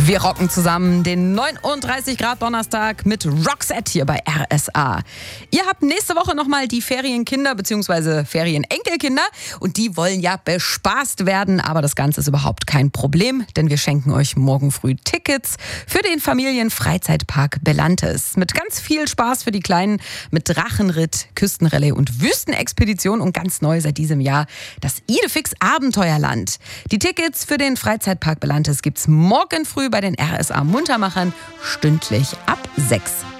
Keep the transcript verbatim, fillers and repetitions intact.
Wir rocken zusammen den neununddreißig Grad Donnerstag mit Roxette hier bei R S A. Ihr habt nächste Woche nochmal die Ferienkinder bzw. Ferienenkelkinder und die wollen ja bespaßt werden, aber das Ganze ist überhaupt kein Problem, denn wir schenken euch morgen früh Tickets für den Familienfreizeitpark Belantes. Mit ganz viel Spaß für die Kleinen, mit Drachenritt, Küstenrallye und Wüstenexpedition und ganz neu seit diesem Jahr das Idefix Abenteuerland. Die Tickets für den Freizeitpark Belantes gibt's morgen früh bei den R S A Muntermachern stündlich ab sechs.